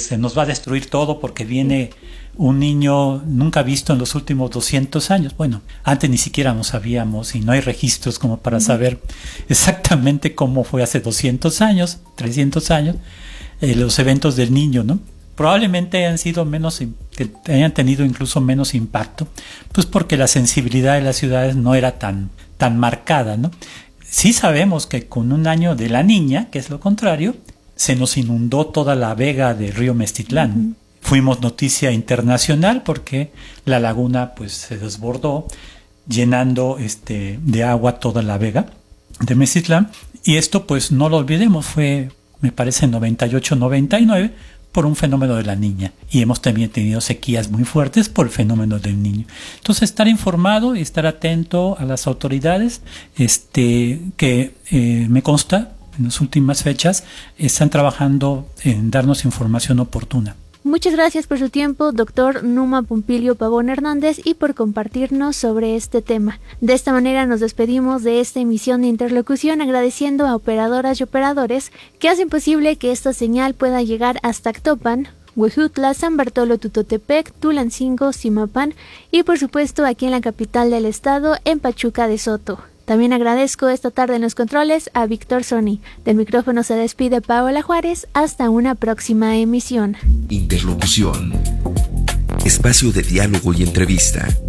se nos va a destruir todo porque viene un niño nunca visto en los últimos 200 años. Bueno, antes ni siquiera no sabíamos y no hay registros como para saber exactamente cómo fue hace 200 años, 300 años, los eventos del niño, ¿no? Probablemente hayan tenido incluso menos impacto, pues porque la sensibilidad de las ciudades no era tan marcada, ¿no? Sí sabemos que con un año de la Niña, que es lo contrario, se nos inundó toda la vega del río Meztitlán. Fuimos noticia internacional porque la laguna pues se desbordó, llenando de agua toda la vega de Meztitlán. Y esto pues no lo olvidemos, fue, me parece, en 98-99 por un fenómeno de la Niña. Y hemos también tenido sequías muy fuertes por el fenómeno del Niño. Entonces, estar informado y estar atento a las autoridades, me consta, en las últimas fechas, están trabajando en darnos información oportuna. Muchas gracias por su tiempo, doctor Numa Pompilio Pavón Hernández, y por compartirnos sobre este tema. De esta manera nos despedimos de esta emisión de Interlocución, agradeciendo a operadoras y operadores que hacen posible que esta señal pueda llegar hasta Actopan, Huejutla, San Bartolo Tutotepec, Tulancingo, Zimapán y por supuesto aquí en la capital del estado, en Pachuca de Soto. También agradezco esta tarde en los controles a Víctor Sony. Del micrófono se despide Paola Juárez. Hasta una próxima emisión. Interlocución. Espacio de diálogo y entrevista.